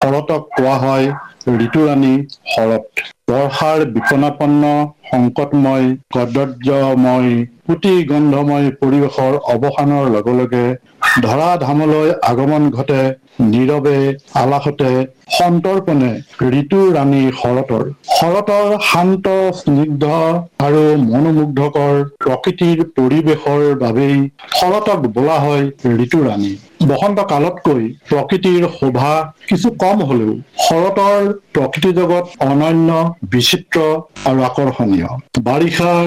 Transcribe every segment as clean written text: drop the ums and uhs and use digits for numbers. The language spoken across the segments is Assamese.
শৰতক কোৱা হয় ঋতুৰাণী শৰৎ। বৰ্ষাৰ বিপন্নাপন্ন সংকটময় কদৰ্যময় পুতি গন্ধময় পৰিৱেশৰ অৱসানৰ লগে লগে ধৰা ধামলৈ আগমন ঘটে নীৰৱে আলাসতে সন্তৰ্পণে ঋতুৰাণী শৰতৰ। শৰতৰ শান্ত স্নিগ্ধ আৰু মনোমুগ্ধকৰ প্ৰকৃতিৰ পৰিৱেশৰ বাবেই শৰতক বোলা হয় ঋতুৰাণী। বসন্ত কালতকৈ প্ৰকৃতিৰ শোভা কিছু কম হলেও শৰতৰ প্ৰকৃতি জগত অনন্য, বিচিত্ৰ আৰু আকৰ্ষণীয়। বাৰিষাৰ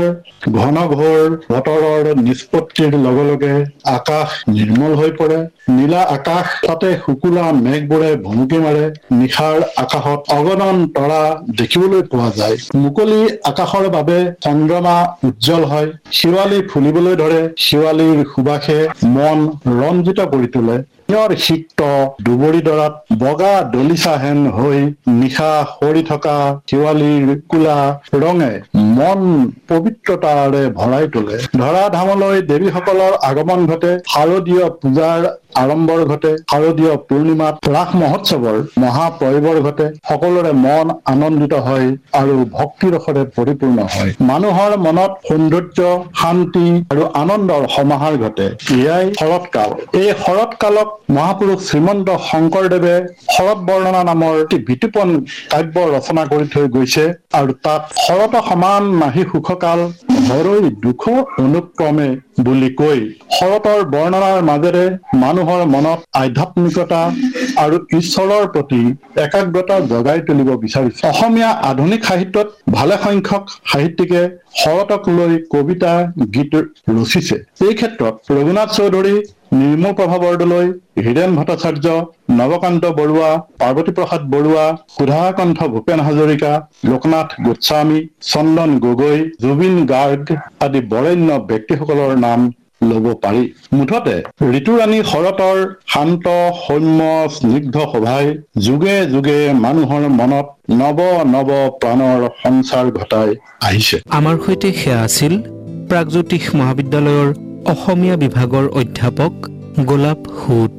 ঘনঘোৰ বতৰৰ নিষ্পত্তিৰ লগে লগে আকাশ নিৰ্মল হৈ পৰে। নীলা আকাশ, তাতে শুকুলা মেঘবোৰে ভুমুকি মাৰে। নিশাৰ আকাশত অগণন তৰা দেখিবলৈ পোৱা যায়। মুকলি আকাশৰ বাবে চন্দ্ৰমা উজ্জ্বল হয়। শেৱালি ফুলিবলৈ ধৰে। শেৱালিৰ সুবাসে মন ৰঞ্জিত কৰি তোলে। নিয়ৰ সিক্ত দুবৰি দৰাত বগা দলিচা হেন হৈ নিশা সৰি থকা শেৱালিৰ কোলা ৰঙে মন পবিত্ৰতাৰে ভৰাই তোলে। ধৰা ধামলৈ দেৱীসকলৰ আগমন ঘটে। শাৰদীয় পূজাৰ আড়ম্বৰ ঘটে। শাৰদীয় পূৰ্ণিমাত ৰাস মহোৎসৱৰ মহাপ্ৰয়োগৰ ঘটে। সকলোৰে মন আনন্দিত হয় আৰু ভক্তিৰসৰে পৰিপূৰ্ণ হয়। মানুহৰ মনত সৌন্দৰ্য, শান্তি আৰু আনন্দৰ সমাহাৰ ঘটে। এয়াই শৰৎকাল। এই শৰৎকালক মহাপুৰুষ শ্ৰীমন্ত শংকৰদেৱে শৰৎ বৰ্ণনা নামৰ এটি বিতোপন কাব্য ৰচনা কৰি থৈ গৈছে আৰু তাত শৰৎ সমান নাহি সুখকাল হৰৈ দুখ অনুক্ৰমে বুলি কৈ শৰতৰ বৰ্ণনাৰ মাজেৰে মানুহৰ মনত আধ্যাত্মিকতা আৰু ঈশ্বৰৰ প্ৰতি একাগ্ৰতা জগাই তুলিব বিচাৰিছে। অসমীয়া আধুনিক সাহিত্যত ভালে সংখ্যক সাহিত্যিকে শৰতক লৈ কবিতা, গীত ৰচিছে। এই ক্ষেত্ৰত ৰঘুনাথ চৌধুৰী, নিৰ্মল প্ৰভা বৰদলৈ, হীৰেন ভট্টাচাৰ্য, নৱকান্ত বৰুৱা, পাৰ্বতী প্ৰসাদ বৰুৱা, সুধাকণ্ঠ ভূপেন হাজৰিকা, লোকনাথ গোস্বামী, চন্দন গগৈ, জুবিন গাৰ্গ আদি বৰেণ্য ব্যক্তিসকলৰ নাম লব পাৰি। মুঠতে ঋতুৰাণী শৰতৰ শান্ত সৌম্য স্নিগ্ধ শোভাই যুগে যুগে মানুহৰ মনত নৱ নৱ প্ৰাণৰ সঞ্চাৰ ঘটাই আহিছে। আমাৰ সৈতে সেয়া আছিল প্ৰাগজ্যোতিষ মহাবিদ্যালয়ৰ অসমীয়া বিভাগৰ অধ্যাপক গোলাপ হুট।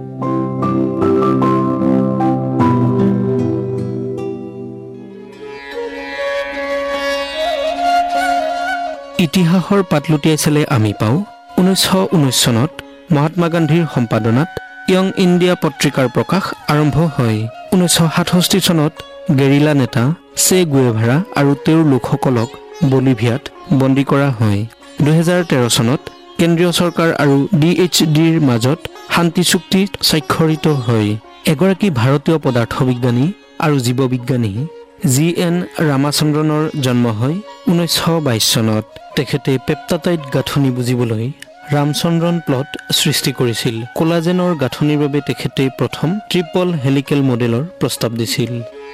ইতিহাসৰ পাত লুটিয়াই চালে আমি পাওঁ 1919 চনত মহাত্মা গান্ধীৰ সম্পাদনাত য়ং ইণ্ডিয়া পত্ৰিকাৰ প্ৰকাশ আৰম্ভ হয়। 1967 চনত গেৰিলা নেতা চে গুয়েভাৰা আৰু তেওঁৰ লোকসকলক বলিভিয়াত বন্দী কৰা হয়। 2013 চনত কেন্দ্ৰীয় চৰকাৰ আৰু DHDৰ মাজত শান্তি চুক্তি স্বাক্ষৰিত হয়। এগৰাকী ভাৰতীয় পদাৰ্থ বিজ্ঞানী আৰু জীৱবিজ্ঞানী GN ৰামাচন্দ্ৰনৰ জন্ম হয় 1922 চনত। তেখেতে পেপ্টাটাইড গাঁথনি বুজিবলৈ ৰামচন্দ্ৰন প্লট সৃষ্টি কৰিছিল। কোলাজেনৰ গাঁথনিৰ বাবে তেখেতে প্ৰথম ট্ৰিপল হেলিকেল মডেলৰ প্ৰস্তাৱ দিছিল।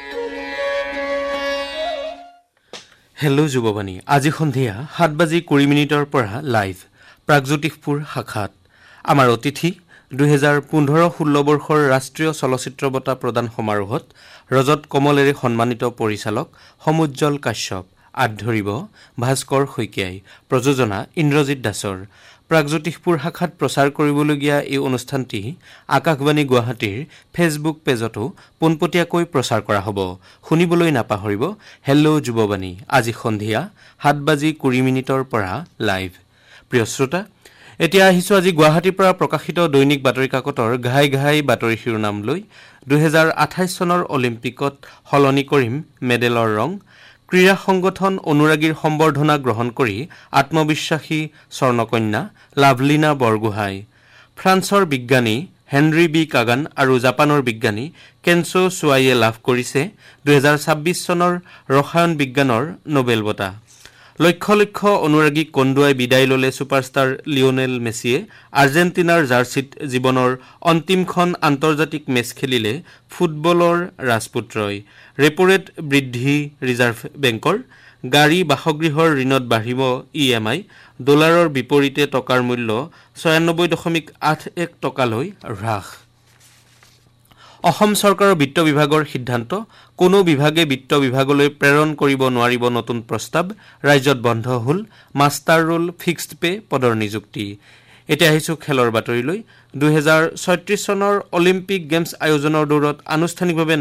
হেল্ল' যুৱবাণী, আজি সন্ধিয়া 7:20 পৰা লাইভ প্ৰাগজ্যোতিষপুৰ শাখাত। আমাৰ অতিথি 2015-16 বৰ্ষৰ ৰাষ্ট্ৰীয় চলচ্চিত্ৰ বঁটা প্ৰদান সমাৰোহত ৰজত কমলেৰে সন্মানিত পৰিচালক সমুজ্জ্বল কাশ্যপ। আঁত ধৰিব ভাস্কৰ শইকীয়াই। প্ৰযোজনা ইন্দ্ৰজিৎ দাসৰ। প্ৰাগজ্যোতিষপুৰ শাখাত প্ৰচাৰ কৰিবলগীয়া এই অনুষ্ঠানটি আকাশবাণী গুৱাহাটীৰ ফেচবুক পেজতো পোনপটীয়াকৈ প্ৰচাৰ কৰা হ'ব। শুনিবলৈ নাপাহৰিব হেল্ল' যুৱবাণী, আজি সন্ধিয়া 7:20 পৰা লাইভ। প্ৰিয় শ্ৰোতা, এতিয়া আহিছোঁ আজি গুৱাহাটীৰ পৰা প্ৰকাশিত দৈনিক বাতৰি কাকতৰ ঘাই ঘাই বাতৰি শিৰোনাম লৈ। 2028 চনৰ অলিম্পিকত সলনি কৰিম মেডেলৰ ৰং। ক্ৰীড়া সংগঠন অনুৰাগীৰ সম্বৰ্ধনা গ্ৰহণ কৰি আত্মবিশ্বাসী স্বৰ্ণকন্যা লাভলীনা বৰগোহাঁই। ফ্ৰান্সৰ বিজ্ঞানী হেনৰী বি কাগান আৰু জাপানৰ বিজ্ঞানী কেনছো চুৱাইয়ে লাভ কৰিছে 2026 চনৰ ৰসায়ন বিজ্ঞানৰ নোবেল বঁটা। লক্ষ লক্ষ অনুৰাগীক কন্দুৱাই বিদায় ল'লে ছুপাৰষ্টাৰ লিঅনেল মেছিয়ে। আৰ্জেণ্টিনাৰ জাৰ্চিত জীৱনৰ অন্তিমখন আন্তৰ্জাতিক মেচ খেলিলে ফুটবলৰ ৰাজপুত্ৰই। ৰেপৰেট বৃদ্ধি ৰিজাৰ্ভ বেংকৰ। গাড়ী বাসগৃহৰ ঋণত বাঢ়িব EMI। ডলাৰৰ বিপৰীতে টকাৰ মূল্য 96.81 টকালৈ হ্ৰাস। অসম চৰকাৰৰ বিত্ত বিভাগৰ সিদ্ধান্ত, কোনো বিভাগে বিত্ত বিভাগলৈ প্ৰেৰণ কৰিব নোৱাৰিব নতুন প্ৰস্তাৱ। ৰাজ্যত বন্ধ হ'ল মাষ্টাৰ ৰোল ফিক্সড পে পদৰ নিযুক্তি। এতিয়া আহিছোঁ খেলৰ বাতৰিলৈ। 2036 চনৰ অলিম্পিক গেমছ আয়োজনৰ দৌৰত আনুষ্ঠানিকভাৱে